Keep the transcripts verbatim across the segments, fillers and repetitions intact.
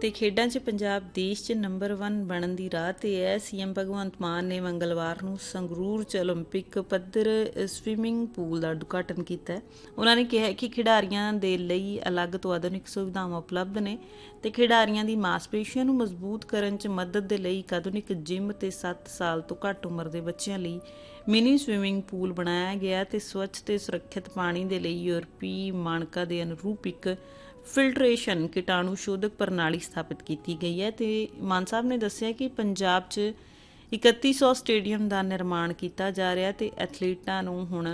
ਤੇ ਖੇਡਾਂ 'ਚ ਪੰਜਾਬ ਦੇਸ਼ 'ਚ ਨੰਬਰ ਵਨ ਬਣਨ ਦੀ ਰਾਹ 'ਤੇ ਹੈ। ਸੀ ਐਮ ਭਗਵੰਤ ਮਾਨ ਨੇ ਮੰਗਲਵਾਰ ਨੂੰ ਸੰਗਰੂਰ 'ਚ ਓਲੰਪਿਕ ਪੱਧਰ ਸਵਿਮਿੰਗ ਪੂਲ ਦਾ ਉਦਘਾਟਨ ਕੀਤਾ। ਉਹਨਾਂ ਨੇ ਕਿਹਾ ਕਿ ਖਿਡਾਰੀਆਂ ਦੇ ਲਈ ਅਲੱਗ ਤੋਂ ਆਧੁਨਿਕ ਸੁਵਿਧਾਵਾਂ ਉਪਲਬਧ ਨੇ ਤੇ ਖਿਡਾਰੀਆਂ ਦੀ ਮਾਸਪੇਸ਼ੀਆਂ ਨੂੰ ਮਜ਼ਬੂਤ ਕਰਨ 'ਚ ਮਦਦ ਦੇ ਲਈ ਇੱਕ ਆਧੁਨਿਕ ਜਿੰਮ ਤੇ ਸੱਤ ਸਾਲ ਤੋਂ ਘੱਟ ਉਮਰ ਦੇ ਬੱਚਿਆਂ ਲਈ ਮਿਨੀ ਸਵਿਮਿੰਗ ਪੂਲ ਬਣਾਇਆ ਗਿਆ ਤੇ ਸਵੱਛ ਤੇ ਸੁਰੱਖਿਅਤ ਪਾਣੀ ਦੇ ਲਈ ਯੂਰਪੀ ਮਾਨਕਾਂ ਦੇ ਅਨੁਰੂਪ ਇੱਕ ਫਿਲਟਰੇਸ਼ਨ ਕੀਟਾਣੂ ਸ਼ੋਧਕ ਪ੍ਰਣਾਲੀ ਸਥਾਪਿਤ ਕੀਤੀ ਗਈ ਹੈ। ਤੇ ਮਾਨ ਸਾਹਿਬ ਨੇ ਦੱਸਿਆ ਕਿ ਪੰਜਾਬ 'ਚ ਇਕੱਤੀ ਸੌ ਸਟੇਡੀਅਮ ਦਾ ਨਿਰਮਾਣ ਕੀਤਾ ਜਾ ਰਿਹਾ ਤੇ ਐਥਲੀਟਾਂ ਨੂੰ ਹੁਣ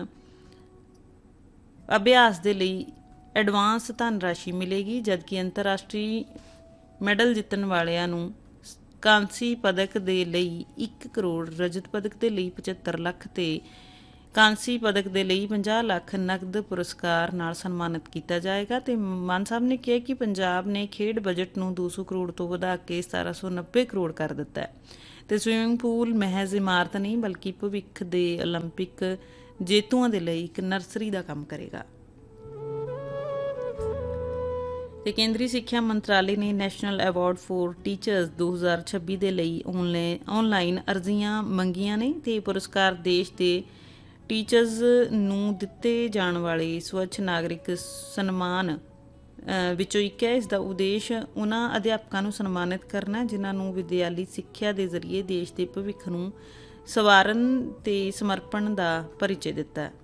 ਅਭਿਆਸ ਦੇ ਲਈ ਐਡਵਾਂਸ ਧਨ ਰਾਸ਼ੀ ਮਿਲੇਗੀ, ਜਦਕਿ ਅੰਤਰਰਾਸ਼ਟਰੀ ਮੈਡਲ ਜਿੱਤਣ ਵਾਲਿਆਂ ਨੂੰ ਕਾਂਸੀ ਪਦਕ ਦੇ ਲਈ ਇੱਕ ਕਰੋੜ, ਰਜਤ ਪਦਕ ਦੇ ਲਈ ਪਝੱਤਰ ਲੱਖ ਤੇ ਕਾਂਸੀ ਪਦਕ ਦੇ ਲਈ ਪੰਜਾਹ ਲੱਖ ਨਕਦ ਪੁਰਸਕਾਰ ਨਾਲ ਸਨਮਾਨਿਤ ਕੀਤਾ ਜਾਏਗਾ। ਤੇ ਮਾਨ ਸਾਹਿਬ ਨੇ ਕਿਹਾ ਕਿ ਪੰਜਾਬ ਨੇ ਖੇਡ ਬਜਟ ਨੂੰ ਦੋ ਸੌ ਕਰੋੜ ਤੋਂ ਵਧਾ ਕੇ ਸਤਾਰਾਂ ਸੌ ਨੱਬੇ ਕਰੋੜ ਕਰ ਦਿੱਤਾ ਹੈ ਤੇ ਸਵਿਮਿੰਗ ਪੂਲ ਮਹਿਜ਼ ਇਮਾਰਤ ਨਹੀਂ ਬਲਕਿ ਭਵਿੱਖ ਦੇ ਓਲੰਪਿਕ ਜੇਤੂਆਂ ਦੇ ਲਈ ਇੱਕ ਨਰਸਰੀ ਦਾ ਕੰਮ ਕਰੇਗਾ। ਤੇ ਕੇਂਦਰੀ ਸਿੱਖਿਆ ਮੰਤਰਾਲੇ ਨੇ ਨੈਸ਼ਨਲ ਅਵਾਰਡ ਫੋਰ ਟੀਚਰਸ ਦੋ ਹਜ਼ਾਰ ਛੱਬੀ ਦੇ ਲਈ ਆਨਲਾਈਨ ਅਰਜ਼ੀਆਂ ਮੰਗੀਆਂ ਨੇ ਤੇ ਪੁਰਸਕਾਰ ਦੇਸ਼ ਦੇ ਟੀਚਰਸ ਨੂੰ ਦਿੱਤੇ ਜਾਣ ਵਾਲੇ ਸਵੱਛ ਨਾਗਰਿਕ ਸਨਮਾਨ ਵਿੱਚੋਂ ਇੱਕ ਹੈ। ਇਸ ਦਾ ਉਦੇਸ਼ ਉਹਨਾਂ ਅਧਿਆਪਕਾਂ ਨੂੰ ਸਨਮਾਨਿਤ ਕਰਨਾ ਜਿਨ੍ਹਾਂ ਨੂੰ ਵਿਦਿਆਲੀ ਸਿੱਖਿਆ ਦੇ ਜ਼ਰੀਏ ਦੇਸ਼ ਦੇ ਭਵਿੱਖ ਨੂੰ ਸਵਾਰਨ ਤੇ ਸਮਰਪਣ ਦਾ ਪਰਿਚੈ ਦਿੱਤਾ ਹੈ।